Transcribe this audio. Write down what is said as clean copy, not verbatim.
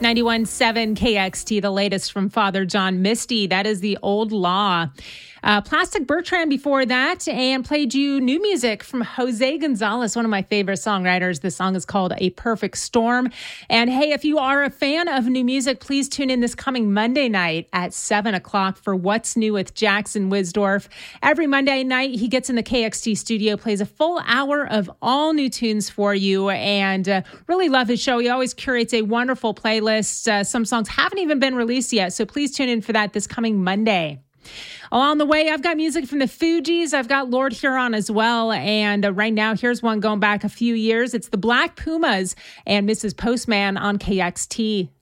91.7 KXT, the latest from Father John Misty. That is The Old Law. Plastic Bertrand before that, and played you new music from Jose Gonzalez, one of my favorite songwriters. The song is called A Perfect Storm. And hey, if you are a fan of new music, please tune in this coming Monday night at 7 o'clock for What's New with Jackson Wisdorf. Every Monday night, he gets in the KXT studio, plays a full hour of all new tunes for you, and really love his show. He always curates a wonderful playlist. Some songs haven't even been released yet, so please tune in for that this coming Monday. Along the way, I've got music from the Fugees. I've got Lord Huron as well. And right now, here's one going back a few years. It's the Black Pumas and Mrs. Postman on KXT.